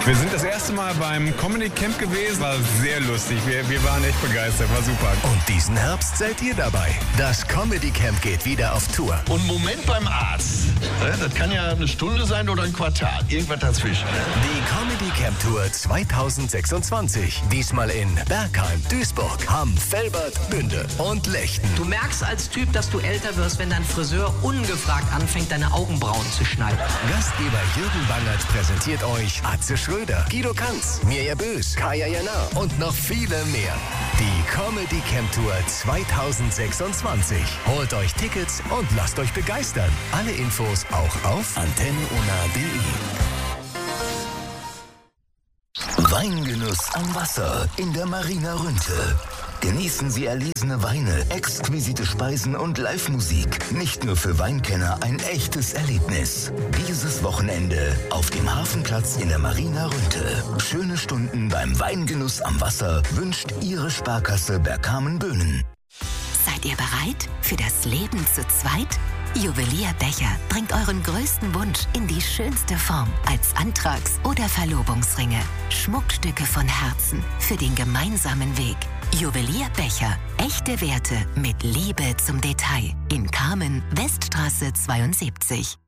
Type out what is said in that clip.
Wir sind das erste Mal beim Comedy Camp gewesen. War sehr lustig. Wir waren echt begeistert. War super. Und diesen Herbst seid ihr dabei. Das Comedy Camp geht wieder auf Tour. Und Moment beim Arzt. Das kann ja eine Stunde sein oder ein Quartal. Irgendwas dazwischen. Die Comedy Camp Tour 2026. Diesmal in Bergheim, Duisburg, Hamm, Velbert, Bünde und Lechten. Du merkst als Typ, dass du älter wirst, wenn dein Friseur ungefragt anfängt, deine Augenbrauen zu schneiden. Gastgeber Jürgen Bangert präsentiert euch Atze Schröder, Guido Kanz, Mirja Bös, Kaya Jana und noch viele mehr. Die Comedy Camp Tour 2026. Holt euch Tickets und lasst euch begeistern. Alle Infos auch auf antenneona.de. Weingenuss am Wasser in der Marina Rünte. Genießen Sie erlesene Weine, exquisite Speisen und Live-Musik. Nicht nur für Weinkenner ein echtes Erlebnis. Dieses Wochenende auf dem Hafenplatz in der Marina Rünte. Schöne Stunden beim Weingenuss am Wasser wünscht Ihre Sparkasse Bergkamen-Böhnen. Seid ihr bereit für das Leben zu zweit? Juwelier Becher bringt euren größten Wunsch in die schönste Form als Antrags- oder Verlobungsringe. Schmuckstücke von Herzen für den gemeinsamen Weg. Juwelier Becher. Echte Werte mit Liebe zum Detail. In Kamen, Weststraße 72.